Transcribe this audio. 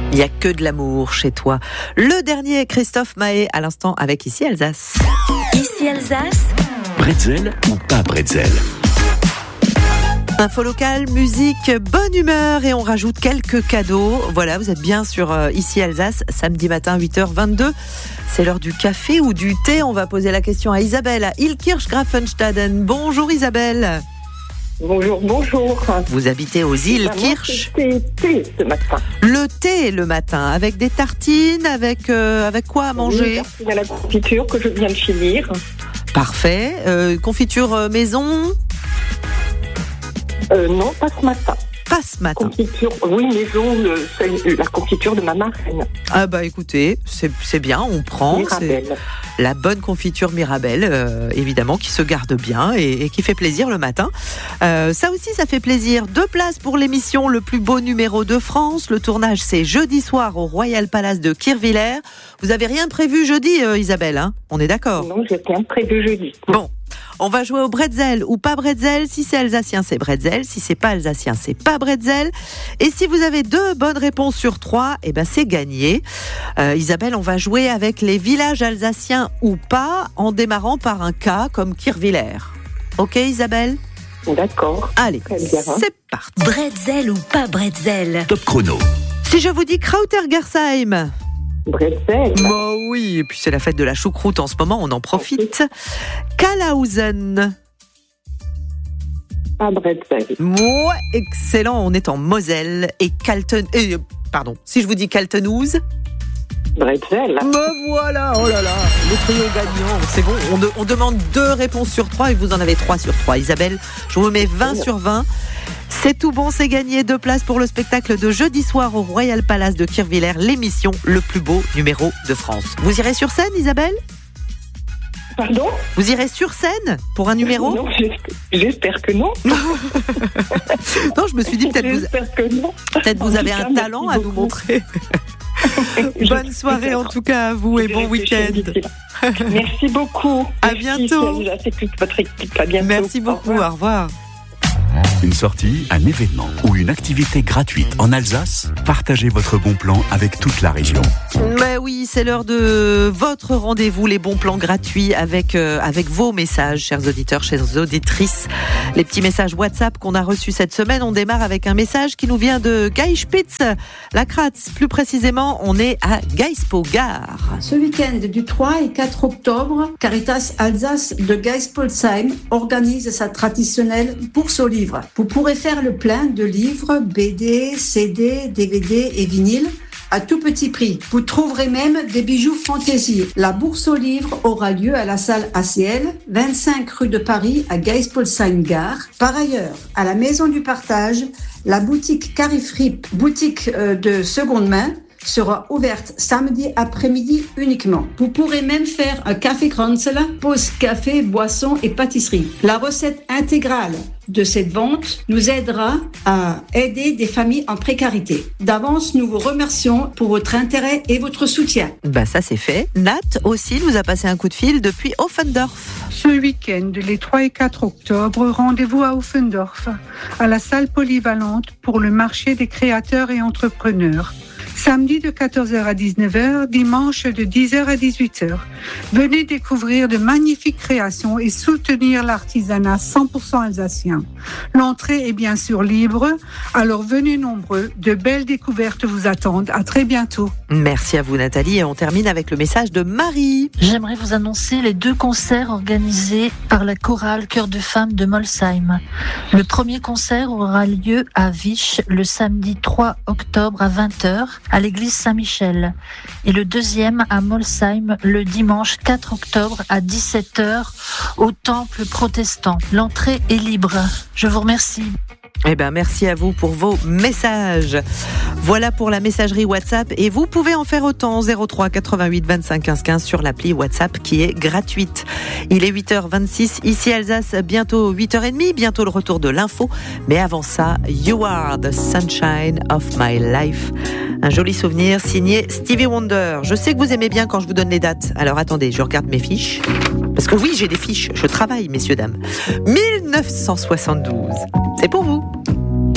Il n'y a que de l'amour chez toi. Le dernier, Christophe Mahé, à l'instant avec Ici Alsace. Ici Alsace. Bretzel ou pas bretzel? Info locale, musique, bonne humeur et on rajoute quelques cadeaux. Voilà, vous êtes bien sur Ici Alsace, samedi matin 8h22. C'est l'heure du café ou du thé. On va poser la question à Isabelle à Illkirch-Grafenstaden. Bonjour Isabelle. Bonjour. Vous habitez aux îles Kirch. Thé ce matin. Le thé le matin, avec des tartines, avec quoi à manger? Il y a la confiture que je viens de finir. Parfait. Confiture maison? Non, pas ce matin. Pas ce matin. Confiture, oui, maison, c'est la confiture de ma marraine. Ah bah écoutez, c'est bien, on prend. Mirabelle. C'est la bonne confiture Mirabelle, évidemment, qui se garde bien et qui fait plaisir le matin. Ça aussi, ça fait plaisir. 2 places pour l'émission Le plus beau numéro de France. Le tournage, c'est jeudi soir au Royal Palace de Kirchwiller. Vous avez rien prévu jeudi, Isabelle, hein? On est d'accord? Non, j'ai rien prévu jeudi. Bon. On va jouer au bretzel ou pas bretzel. Si c'est alsacien, c'est bretzel. Si c'est pas alsacien, c'est pas bretzel. Et si vous avez 2 bonnes réponses sur 3, eh ben c'est gagné. Isabelle, on va jouer avec les villages alsaciens ou pas, en démarrant par un cas comme Kirchwiller. Ok, Isabelle? D'accord. Allez, Très bien. c'est parti. Bretzel ou pas bretzel? Top chrono. Si je vous dis Krautergersheim. Bretzel. Bah oui, et puis c'est la fête de la choucroute en ce moment, on en profite. Kalhausen. Pas bretzel. Ouais, excellent, on est en Moselle. Et si je vous dis Kaltenhouse. Bretzel. Me voilà, oh là là, le trio gagnant, c'est bon, on demande 2 réponses sur 3 et vous en avez 3 sur 3. Isabelle, je vous mets 20 sur 20. C'est tout bon, c'est gagné. 2 places pour le spectacle de jeudi soir au Royal Palace de Kirchwiller, l'émission Le plus beau numéro de France. Vous irez sur scène, Isabelle? Pardon? Vous irez sur scène pour un numéro? Non, j'espère que non. Non, je me suis dit peut-être vous avez un talent à nous montrer. Bonne soirée en tout cas à vous et bon week-end. Merci beaucoup. À bientôt. C'est toute votre équipe. À bientôt. Merci beaucoup. Au revoir. Une sortie, un événement ou une activité gratuite en Alsace? Partagez votre bon plan avec toute la région. Mais oui, c'est l'heure de votre rendez-vous, les bons plans gratuits avec vos messages, chers auditeurs, chères auditrices. Les petits messages WhatsApp qu'on a reçus cette semaine. On démarre avec un message qui nous vient de Geispitz, la Kratz. Plus précisément, on est à Geispo-Gare. Ce week-end du 3 et 4 octobre, Caritas Alsace de Geispolsheim organise sa traditionnelle bourse aux livres. Vous pourrez faire le plein de livres, BD, CD, DVD et vinyles à tout petit prix. Vous trouverez même des bijoux fantaisie. La bourse aux livres aura lieu à la salle ACL, 25 rue de Paris à Geispolsheim-Gare. Par ailleurs, à la Maison du Partage, la boutique Carifrip, boutique de seconde main, sera ouverte samedi après-midi uniquement. Vous pourrez même faire un café Kranzel, pause café, boisson et pâtisserie. La recette intégrale de cette vente nous aidera à aider des familles en précarité. D'avance, nous vous remercions pour votre intérêt et votre soutien. Bah ça c'est fait. Nat aussi nous a passé un coup de fil depuis Offendorf. Ce week-end, les 3 et 4 octobre, rendez-vous à Offendorf, à la salle polyvalente pour le marché des créateurs et entrepreneurs. Samedi de 14h à 19h, dimanche de 10h à 18h. Venez découvrir de magnifiques créations et soutenir l'artisanat 100% alsacien. L'entrée est bien sûr libre, alors venez nombreux. De belles découvertes vous attendent. À très bientôt. Merci à vous Nathalie et on termine avec le message de Marie. J'aimerais vous annoncer les 2 concerts organisés par la chorale Chœur de Femmes de Molsheim. Le premier concert aura lieu à Vich le samedi 3 octobre à 20h à l'église Saint-Michel et le deuxième à Molsheim le dimanche 4 octobre à 17h au temple protestant. L'entrée est libre. Je vous remercie. Eh ben, merci à vous pour vos messages. Voilà pour la messagerie WhatsApp et vous pouvez en faire autant 03 88 25 15 15 sur l'appli WhatsApp qui est gratuite. Il est 8h26 ici Alsace, bientôt 8h30, bientôt le retour de l'info. Mais avant ça, You Are the Sunshine of My Life. Un joli souvenir signé Stevie Wonder. Je sais que vous aimez bien quand je vous donne les dates. Alors attendez, je regarde mes fiches. Parce que oui, j'ai des fiches. Je travaille, messieurs, dames. 1972. C'est pour vous.